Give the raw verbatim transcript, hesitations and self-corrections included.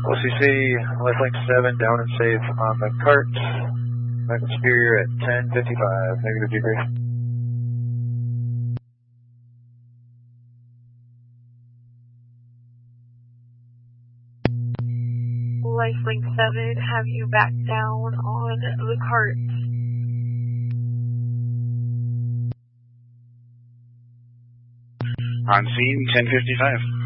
O C C, Lifelink seven, down and safe on the cart. Medical Superior at ten fifty-five. Negative debrief. Lifelink seven, have you back down on the cart. On scene, ten fifty-five.